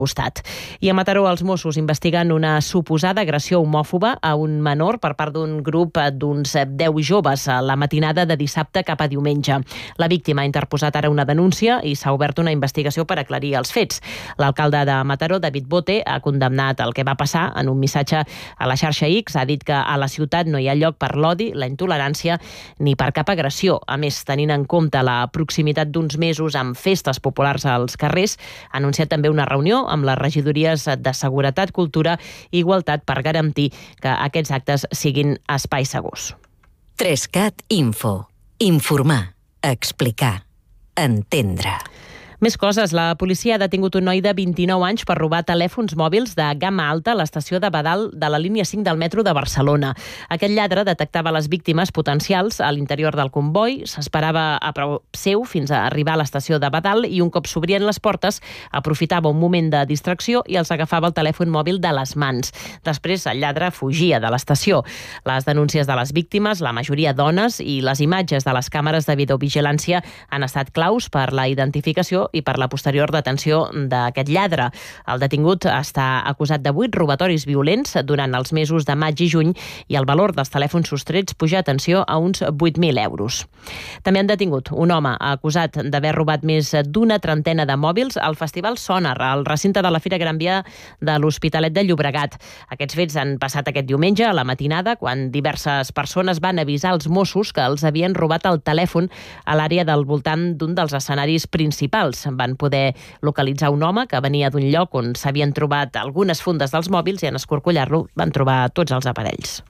costat. I a Mataró els Mossos investiguen una suposada agressió homòfoba a un menor per part d'un grup d'uns 10 joves a la matinada de dissabte cap a diumenge. La víctima ha interposat ara una denúncia i s'ha obert una investigació per aclarir els fets. L'alcalde de Mataró, David Bote, ha condemnat el que va passar en un missatge a la xarxa X. Ha dit que a la ciutat no hi ha lloc per l'odi, la intolerància ni per cap agressió. A més, tenint en compte la proximitat d'uns mesos amb festes populars als carrers, ha anunciat també una reunió amb les regidories de Seguretat, Cultura i Igualtat per garantir que aquests actes siguin espais segurs. 3CAT Info. Informar, explicar, entendre. Més coses. La policia ha detingut un noi de 29 anys per robar telèfons mòbils de gamma alta a l'estació de Badal de la línia 5 del metro de Barcelona. Aquest lladre detectava les víctimes potencials a l'interior del comboi, s'esperava a prop seu fins a arribar a l'estació de Badal i un cop s'obrien les portes aprofitava un moment de distracció i els agafava el telèfon mòbil de les mans. Després el lladre fugia de l'estació. Les denúncies de les víctimes, la majoria dones, i les imatges de les càmeres de videovigilància han estat claus per la identificació i per la posterior detenció d'aquest lladre. El detingut està acusat de 8 robatoris violents durant els mesos de maig i juny i el valor dels telèfons sostrets puja, atenció, a uns 8.000 euros. També han detingut un home acusat d'haver robat més d'una trentena de mòbils al Festival Sonar, al recinte de la Fira Gran Via de l'Hospitalet de Llobregat. Aquests fets han passat aquest diumenge a la matinada, quan diverses persones van avisar els Mossos que els havien robat el telèfon a l'àrea del voltant d'un dels escenaris principals. Van poder localitzar un home que venia d'un lloc on s'havien trobat algunes fundes dels mòbils i en escorcollar-lo van trobar tots els aparells.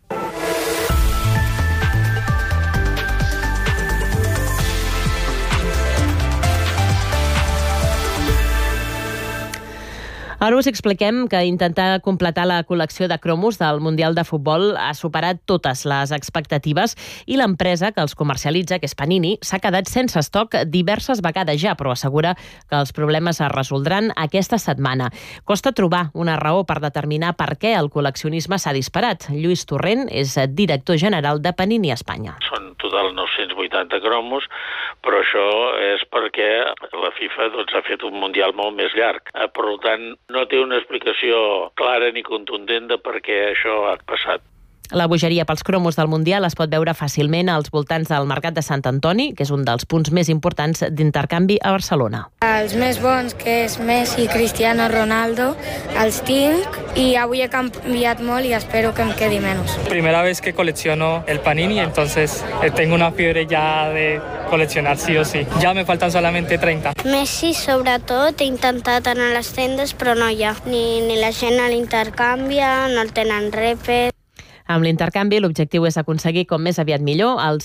Ara us expliquem que intentar completar la col·lecció de cromos del Mundial de Futbol ha superat totes les expectatives i l'empresa que els comercialitza, que és Panini, s'ha quedat sense estoc diverses vegades ja, però assegura que els problemes es resoldran aquesta setmana. Costa trobar una raó per determinar per què el col·leccionisme s'ha disparat. Lluís Torrent és director general de Panini Espanya. Són total 980 cromos, però això és perquè la FIFA ha fet un Mundial molt més llarg. Per tant, no té una explicació clara ni contundent de per què això ha passat. La bogeria pels cromos del Mundial es pot veure fàcilment als voltants del Mercat de Sant Antoni, que és un dels punts més importants d'intercanvi a Barcelona. Els més bons, que és Messi i Cristiano Ronaldo, els tinc y avui he canviat molt y espero que em quedi menos. Primera vez que colecciono el Panini, entonces tengo una fiebre ya de coleccionar sí o sí. Ya me faltan solamente 30. Messi, sobretot, he intentat anar a les tendes, però no hi ha. Ni la gent l'intercanvia, no el tenen repes. Amb l'intercanvi, l'objectiu és aconseguir com més aviat millor els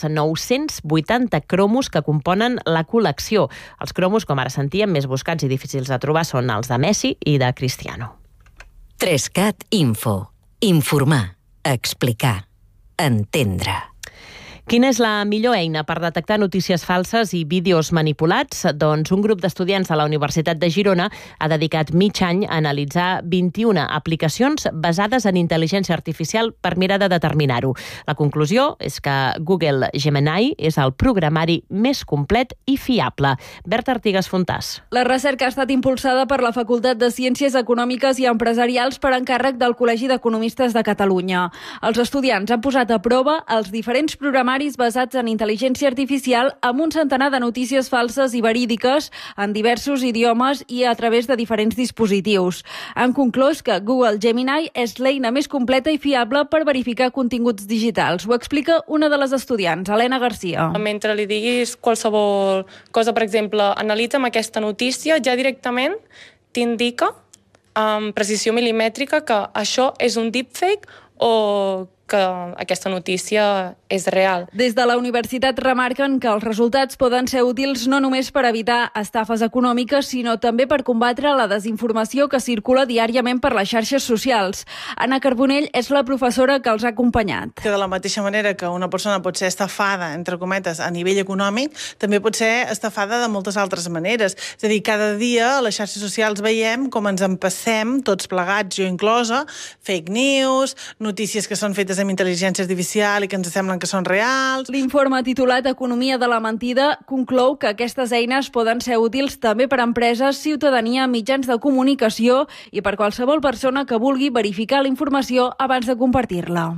980 cromos que componen la col·lecció. Els cromos, com ara sentíem, més buscats i difícils de trobar són els de Messi i de Cristiano. 3CAT Info. Informar, explicar, entendre. Quina és la millor eina per detectar notícies falses i vídeos manipulats? Doncs un grup d'estudiants de la Universitat de Girona ha dedicat mig any a analitzar 21 aplicacions basades en intel·ligència artificial per mirar de determinar-ho. La conclusió és que Google Gemini és el programari més complet i fiable. Berta Artigas Fontàs. La recerca ha estat impulsada per la Facultat de Ciències Econòmiques i Empresarials per encàrrec del Col·legi d'Economistes de Catalunya. Els estudiants han posat a prova els diferents programaris basats en intel·ligència artificial amb un centenar de notícies falses i verídiques en diversos idiomes i a través de diferents dispositius. Han conclòs que Google Gemini és l'eina més completa i fiable per verificar continguts digitals. Ho explica una de les estudiants, Helena Garcia. Mentre li diguis qualsevol cosa, per exemple, analitza'm aquesta notícia, ja directament t'indica amb precisió milimètrica que això és un deepfake o que aquesta notícia és real. Des de la universitat remarquen que els resultats poden ser útils no només per evitar estafes econòmiques, sinó també per combatre la desinformació que circula diàriament per les xarxes socials. Anna Carbonell és la professora que els ha acompanyat. Que de la mateixa manera que una persona pot ser estafada, entre cometes, a nivell econòmic, també pot ser estafada de moltes altres maneres. És a dir, cada dia a les xarxes socials veiem com ens empassem, tots plegats, jo inclosa, fake news, notícies que són fetes fetes amb intel·ligència artificial i que ens semblen que són reals. L'informe titulat Economia de la mentida conclou que aquestes eines poden ser útils també per a empreses, ciutadania, mitjans de comunicació i per qualsevol persona que vulgui verificar la informació abans de compartir-la.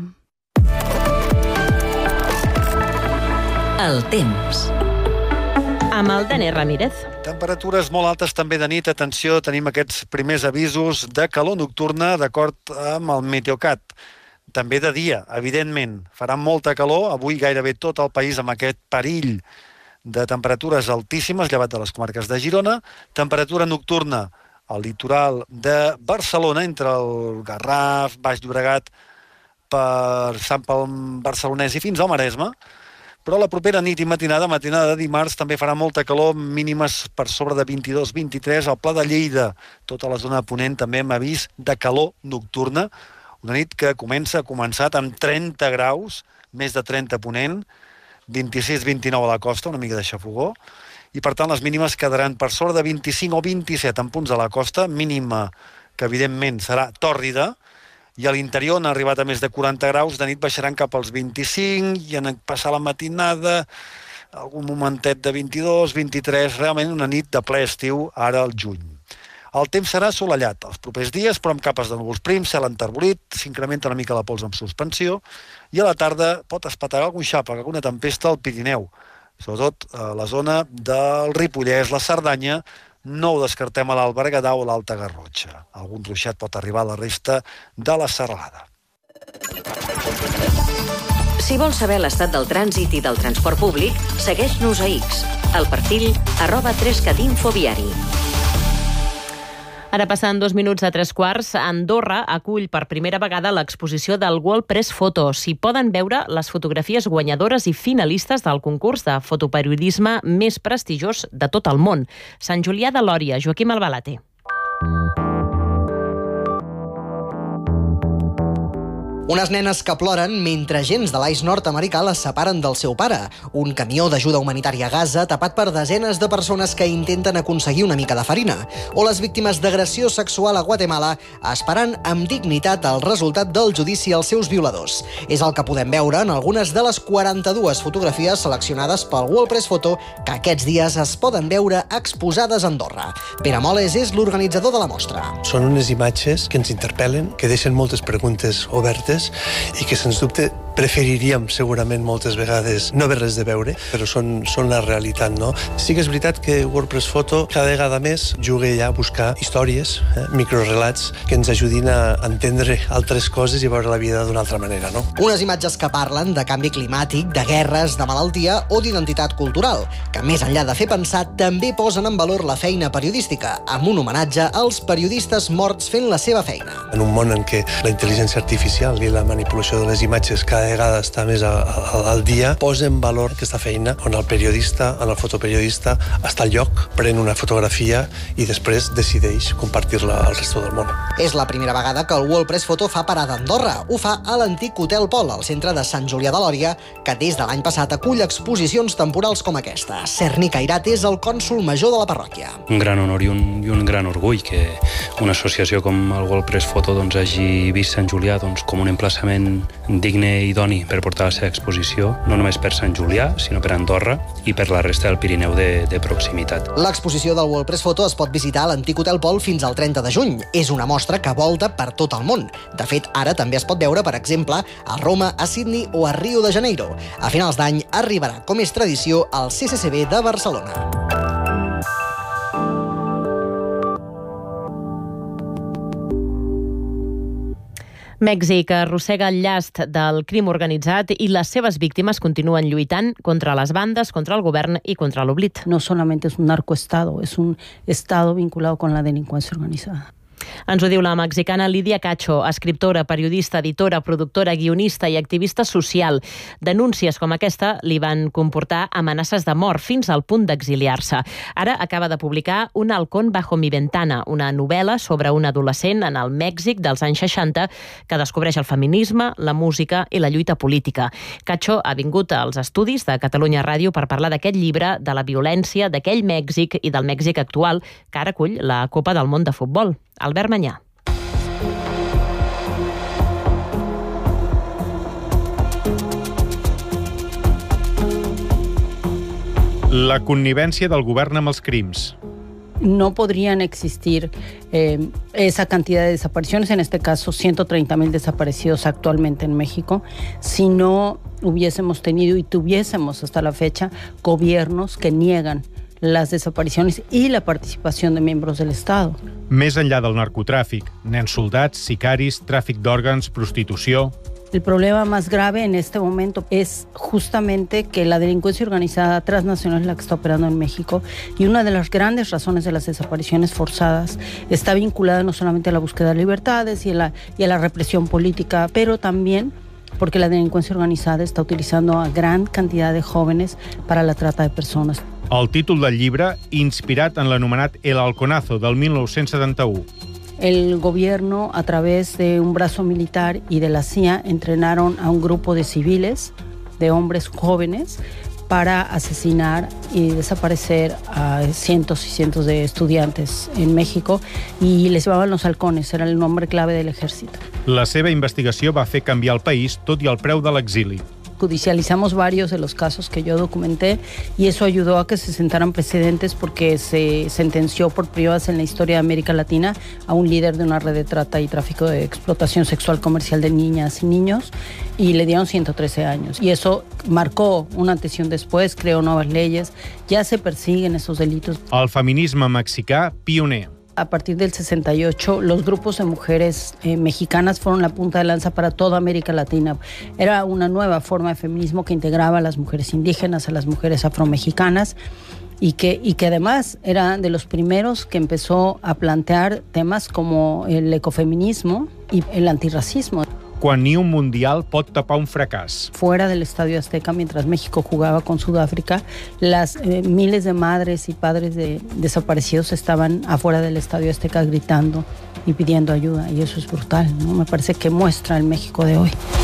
El temps. Amb el Dani Ramírez. Temperatures molt altes també de nit. Atenció, tenim aquests primers avisos de calor nocturna d'acord amb el Meteocat. També de dia, evidentment. Farà molta calor, avui gairebé tot el país amb aquest perill de temperatures altíssimes, llevat de les comarques de Girona. Temperatura nocturna al litoral de Barcelona, entre el Garraf, Baix Llobregat, per Sant Pol Barcelonès i fins al Maresme. Però la propera nit i matinada de dimarts, també farà molta calor, mínimes per sobre de 22-23. Al Pla de Lleida, tota la zona de Ponent, també hem avís de calor nocturna. Una nit que ha començat amb 30 graus, més de 30 a Ponent, 26-29 a la costa, una mica de xafogó, i per tant les mínimes quedaran per sobre de 25 o 27 en punts de la costa, mínima que evidentment serà tòrrida, i a l'interior han arribat a més de 40 graus, de nit baixaran cap als 25, i en passar la matinada algun momentet de 22, 23, realment una nit de ple estiu ara al juny. El temps serà assolellat els propers dies, però amb capes de núvols prims, cel enterbolit, s'incrementa una mica la pols en suspensió, i a la tarda pot espetegar algun xàfec, alguna tempesta al Pirineu, sobretot a la zona del Ripollès, la Cerdanya. No ho descartem a l'Alt Berguedà o l'Alta Garrotxa. Algun ruixat pot arribar a la resta de la serralada. Si vols saber l'estat del trànsit i del transport públic, segueix-nos a X, al perfil @3catinfoviari. Ara passant 2 minuts a 3:15, Andorra acull per primera vegada l'exposició del World Press Photo. S'hi poden veure les fotografies guanyadores i finalistes del concurs de fotoperiodisme més prestigiós de tot el món. Sant Julià de Lòria, Joaquim Albalate. Unes nenes que ploren mentre agents de l'AIS nord-americà les separen del seu pare. Un camió d'ajuda humanitària a Gaza tapat per desenes de persones que intenten aconseguir una mica de farina. O les víctimes d'agressió sexual a Guatemala esperant amb dignitat el resultat del judici als seus violadors. És el que podem veure en algunes de les 42 fotografies seleccionades pel World Press Photo que aquests dies es poden veure exposades a Andorra. Pere Moles és l'organitzador de la mostra. Són unes imatges que ens interpel·len, que deixen moltes preguntes obertes i que, sens dubte, preferiríem segurament moltes vegades no haver-les de veure, però són la realitat, no? Sí que és veritat que WordPress Photo cada vegada més juga ja a buscar històries, microrelats, que ens ajudin a entendre altres coses i a veure la vida d'una altra manera, no? Unes imatges que parlen de canvi climàtic, de guerres, de malaltia o d'identitat cultural, que més enllà de fer pensar, també posen en valor la feina periodística, amb un homenatge als periodistes morts fent la seva feina. En un món en què la intel·ligència artificial i la manipulació de les imatges cada vegada està més al dia, posa en valor aquesta feina on el periodista, el fotoperiodista, està al lloc, pren una fotografia i després decideix compartir-la al resto del món. És la primera vegada que el World Press Photo fa parada a Andorra. Ho fa a l'antic Hotel Pol, al centre de Sant Julià de Lòria, que des de l'any passat acull exposicions temporals com aquesta. Cerny Cairat és el cònsol major de la parròquia. Un gran honor i un gran orgull que una associació com el World Press Photo hagi vist Sant Julià com un emplaçament digne i idoni per portar la seva exposició, no només per Sant Julià, sinó per Andorra i per la resta del Pirineu de proximitat. L'exposició del World Press Photo es pot visitar a l'antic Hotel Pol fins al 30 de juny. És una mostra que volta per tot el món. De fet, ara també es pot veure, per exemple, a Roma, a Sydney o a Rio de Janeiro. A finals d'any arribarà, com és tradició, al CCCB de Barcelona. Mèxic arrossega el llast del crim organitzat i les seves víctimes continuen lluitant contra les bandes, contra el govern i contra l'oblit. No solamente es un narcoestado, es un estado vinculado con la delincuencia organizada. Ens ho diu la mexicana Lídia Cacho, escriptora, periodista, editora, productora, guionista i activista social. Denúncies com aquesta li van comportar amenaces de mort fins al punt d'exiliar-se. Ara acaba de publicar Un halcón bajo mi ventana, una novel·la sobre un adolescent en el Mèxic dels anys 60 que descobreix el feminisme, la música i la lluita política. Cacho ha vingut als estudis de Catalunya Ràdio per parlar d'aquest llibre, de la violència d'aquell Mèxic i del Mèxic actual, que ara acull la Copa del Món de Futbol. Albert Manyà. La connivència del govern amb els crims. No podrían existir esa cantidad de desapariciones, en este caso 130,000 desaparecidos actualmente en México, si no hubiésemos tenido y tuviésemos hasta la fecha gobiernos que niegan las desapariciones y la participación de miembros del Estado. Més enllà del narcotràfic, nens soldats, sicaris, tràfic d'òrgans, prostitució... El problema más grave en este momento es justamente que la delincuencia organizada transnacional es la que está operando en México, y una de las grandes razones de las desapariciones forzadas está vinculada no solamente a la búsqueda de libertades y a la represión política, pero también porque la delincuencia organizada está utilizando a gran cantidad de jóvenes para la trata de personas. El títol del llibre, inspirat en l'anomenat El Halconazo del 1971. El gobierno, a través de un brazo militar y de la CIA, entrenaron a un grupo de civiles, de hombres jóvenes, para asesinar y desaparecer a cientos y cientos de estudiantes en México, y les llamaban los halcones, era el nombre clave del ejército. La seva investigació va fer canviar el país, tot i el preu de l'exili. Judicializamos varios de los casos que yo documenté, y eso ayudó a que se sentaran precedentes, porque se sentenció por primera vez en la historia de América Latina a un líder de una red de trata y tráfico de explotación sexual comercial de niñas y niños, y le dieron 113 años. Y eso marcó un antes y un después, creó nuevas leyes, ya se persiguen esos delitos. El feminisme mexicà pioner. A partir del 68, los grupos de mujeres mexicanas fueron la punta de lanza para toda América Latina. Era una nueva forma de feminismo que integraba a las mujeres indígenas, a las mujeres afromexicanas, y que además era de los primeros que empezó a plantear temas como el ecofeminismo y el antirracismo. Quan ni un mundial pot tapar un fracàs. Fuera del Estadio Azteca, mientras México jugaba con Sudáfrica, las miles de madres y padres de desaparecidos estaban afuera del Estadio Azteca gritando y pidiendo ayuda, y eso es brutal, ¿no? Me parece que muestra el México de hoy.